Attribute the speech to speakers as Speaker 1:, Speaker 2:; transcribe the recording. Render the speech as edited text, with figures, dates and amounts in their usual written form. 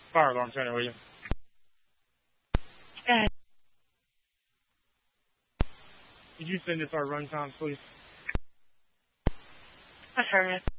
Speaker 1: Fire alarm center, will you?
Speaker 2: Go ahead.
Speaker 1: Could you send us our run times, please?
Speaker 2: Affirmative.